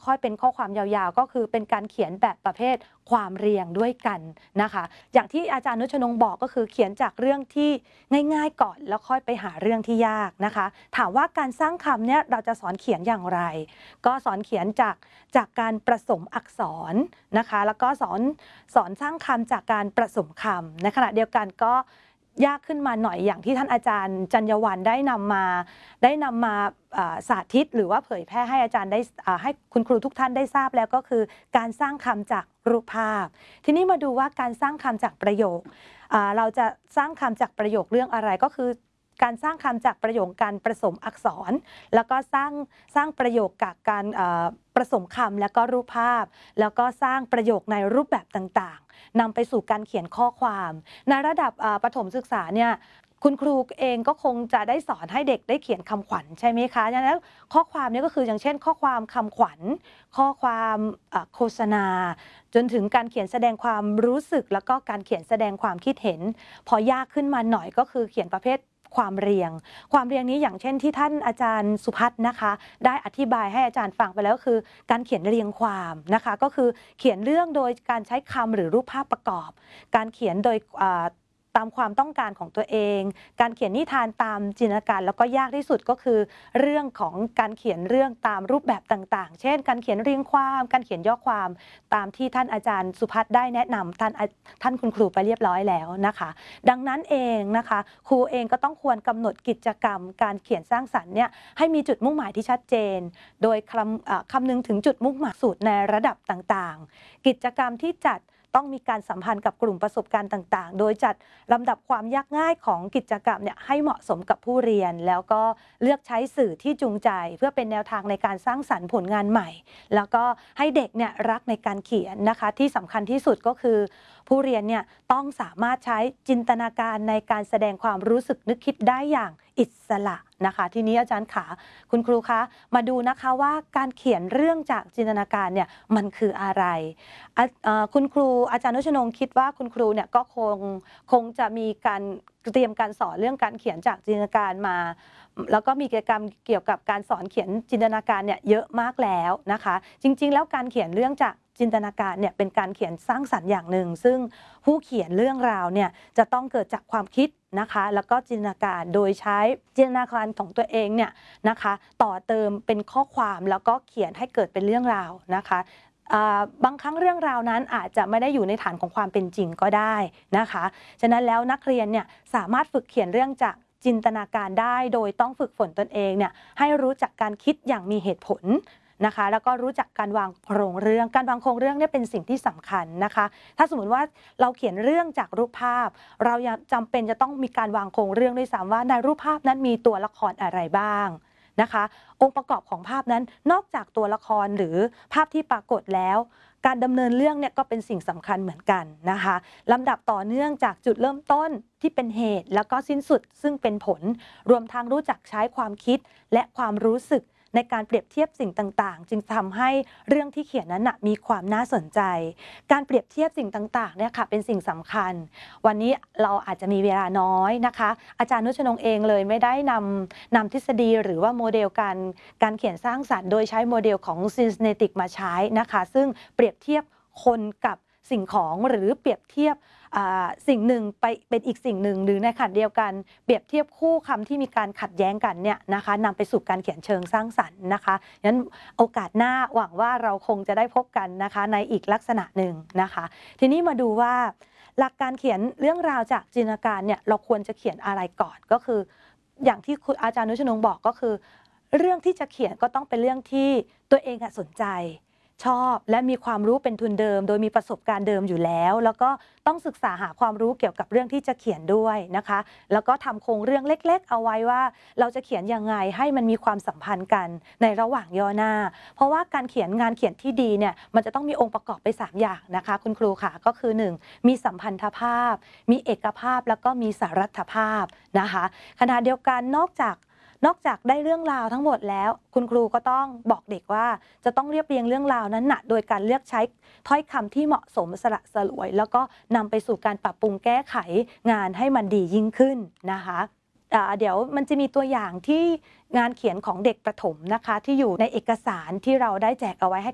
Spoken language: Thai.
ค่อยเป็นข้อความยาวๆก็คือเป็นการเขียนแบบประเภทความเรียงด้วยกันนะคะอย่างที่อาจารย์นุชนงบอกก็คือเขียนจากเรื่องที่ง่ายๆก่อนแล้วค่อยไปหาเรื่องที่ยากนะคะถามว่าการสร้างคำเนี่ยเราจะสอนเขียนอย่างไรก็สอนเขียนจากการผสมอักษรนะคะแล้วก็สอนสร้างคำจากการผสมคำในขณะเดียวกันก็ยากขึ้นมาหน่อยอย่างที่ท่านอาจารย์จัญญวรรณได้นำมาสาธิตหรือว่าเผยแพร่ให้อาจารย์ได้ให้คุณครูทุกท่านได้ทราบแล้วก็คือการสร้างคำจากรูปภาพทีนี้มาดูว่าการสร้างคำจากประโยคเราจะสร้างคำจากประโยคเรื่องอะไรก็คือการสร้างคำจากประโยคการผสมอักษรแล้วก็สร้างประโยคกับการผสมคำแล้วก็รูปภาพแล้วก็สร้างประโยคในรูปแบบต่างๆนำไปสู่การเขียนข้อความในระดับประถมศึกษาเนี่ยคุณครูเองก็คงจะได้สอนให้เด็กได้เขียนคำขวัญใช่ไหมคะดังนั้นข้อความนี้ก็คืออย่างเช่นข้อความคำขวัญข้อความโฆษณาจนถึงการเขียนแสดงความรู้สึกแล้วก็การเขียนแสดงความคิดเห็นพอยากขึ้นมาหน่อยก็คือเขียนประเภทความเรียงนี้อย่างเช่นที่ท่านอาจารย์สุพัฒน์นะคะได้อธิบายให้อาจารย์ฟังไปแล้วคือการเขียนเรียงความนะคะก็คือเขียนเรื่องโดยการใช้คำหรือรูปภาพประกอบการเขียนโดยตามความต้องการของตัวเองการเขียนนิทานตามจินตนาการแล้วก็ยากที่สุดก็คือเรื่องของการเขียนเรื่องตามรูปแบบต่างๆเช่นการเขียนเรียงความการเขียนย่อความตามที่ท่านอาจารย์สุพัฒน์ได้แนะนำท่านคุณครูไปเรียบร้อยแล้วนะคะดังนั้นเองนะคะครูเองก็ต้องควรกำหนดกิจกรรมการเขียนสร้างสรรค์เนี่ยให้มีจุดมุ่งหมายที่ชัดเจนโดยคำนึงถึงจุดมุ่งหมายสูตรในระดับต่างๆกิจกรรมที่จัดต้องมีการสัมพันธ์กับกลุ่มประสบการณ์ต่างๆโดยจัดลำดับความยากง่ายของกิจกรรมเนี่ยให้เหมาะสมกับผู้เรียนแล้วก็เลือกใช้สื่อที่จูงใจเพื่อเป็นแนวทางในการสร้างสรรค์ผลงานใหม่แล้วก็ให้เด็กเนี่ยรักในการเขียนนะคะที่สำคัญที่สุดก็คือผู้เรียนเนี่ยต้องสามารถใช้จินตนาการในการแสดงความรู้สึกนึกคิดได้อย่างอิสระนะคะทีนี้อาจารย์ขาคุณครูคะมาดูนะคะว่าการเขียนเรื่องจากจินตนาการเนี่ยมันคืออะไรคุณครูอาจารย์นุชนงคิดว่าคุณครูเนี่ยก็คงจะมีการเตรียมการสอนเรื่องการเขียนจากจินตนาการมาแล้วก็มีกิจกรรมเกี่ยวกับการสอนเขียนจินตนาการเนี่ยเยอะมากแล้วนะคะจริงๆแล้วการเขียนเรื่องจากจินตนาการเนี่ยเป็นการเขียนสร้างสรรค์อย่างหนึ่งซึ่งผู้เขียนเรื่องราวเนี่ยจะต้องเกิดจากความคิดนะคะแล้วก็จินตนาการโดยใช้จินตนาการของตัวเองเนี่ยนะคะต่อเติมเป็นข้อความแล้วก็เขียนให้เกิดเป็นเรื่องราวนะคะบางครั้งเรื่องราวนั้นอาจจะไม่ได้อยู่ในฐานของความเป็นจริงก็ได้นะคะฉะนั้นแล้วนักเรียนเนี่ยสามารถฝึกเขียนเรื่องจากจินตนาการได้โดยต้องฝึกฝนตนเองเนี่ยให้รู้จักการคิดอย่างมีเหตุผลนะคะแล้วก็รู้จักการวางโครงเรื่องเนี่ยเป็นสิ่งที่สำคัญนะคะถ้าสมมติว่าเราเขียนเรื่องจากรูปภาพเรายังจำเป็นจะต้องมีการวางโครงเรื่องด้วยซ้ำว่าในรูปภาพนั้นมีตัวละครอะไรบ้างนะคะองค์ประกอบของภาพนั้นนอกจากตัวละครหรือภาพที่ปรากฏแล้วการดำเนินเรื่องเนี่ยก็เป็นสิ่งสำคัญเหมือนกันนะคะลำดับต่อเนื่องจากจุดเริ่มต้นที่เป็นเหตุแล้วก็สิ้นสุดซึ่งเป็นผลรวมทั้งรู้จักใช้ความคิดและความรู้สึกในการเปรียบเทียบสิ่งต่างๆจึงทำให้เรื่องที่เขียนนั้นมีความน่าสนใจการเปรียบเทียบสิ่งต่างๆเนี่ยค่ะเป็นสิ่งสำคัญวันนี้เราอาจจะมีเวลาน้อยนะคะอาจารย์นุชนงเองเลยไม่ได้นำทฤษฎีหรือว่าโมเดลการเขียนสร้างสรรค์โดยใช้โมเดลของ Cincinnati มาใช้นะคะซึ่งเปรียบเทียบคนกับสิ่งของหรือเปรียบเทียบสิ่งหนึ่งไปเป็นอีกสิ่งหนึ่งหรือในขณะเดียวกันเปรียบเทียบคู่คำที่มีการขัดแย้งกันเนี่ยนะคะนำไปสู่การเขียนเชิงสร้างสรรค์นะคะงั้นโอกาสหน้าหวังว่าเราคงจะได้พบกันนะคะในอีกลักษณะหนึ่งนะคะทีนี้มาดูว่าหลักการเขียนเรื่องราวจากจินตนาการเนี่ยเราควรจะเขียนอะไรก่อนก็คืออย่างที่คุณอาจารย์นุชนงบอกก็คือเรื่องที่จะเขียนก็ต้องเป็นเรื่องที่ตัวเองสนใจชอบและมีความรู้เป็นทุนเดิมโดยมีประสบการณ์เดิมอยู่แล้วก็ต้องศึกษาหาความรู้เกี่ยวกับเรื่องที่จะเขียนด้วยนะคะแล้วก็ทำโครงเรื่องเล็กๆเอาไว้ว่าเราจะเขียนยังไงให้มันมีความสัมพันธ์กันในระหว่างย่อหน้าเพราะว่าการเขียนงานเขียนที่ดีเนี่ยมันจะต้องมีองค์ประกอบไป3อย่างนะคะคุณครูค่ะก็คือ1มีสัมพันธภาพมีเอกภาพแล้วก็มีสารัฐภาพนะคะขณะเดียวกันนอกจากได้เรื่องราวทั้งหมดแล้วคุณครูก็ต้องบอกเด็กว่าจะต้องเรียบเรียงเรื่องราวนั้นโดยการเลือกใช้ถ้อยคำที่เหมาะสมสละสลวยแล้วก็นำไปสู่การปรับปรุงแก้ไขงานให้มันดียิ่งขึ้นนะคะเดี๋ยวมันจะมีตัวอย่างที่งานเขียนของเด็กประถมนะคะที่อยู่ในเอกสารที่เราได้แจกเอาไว้ให้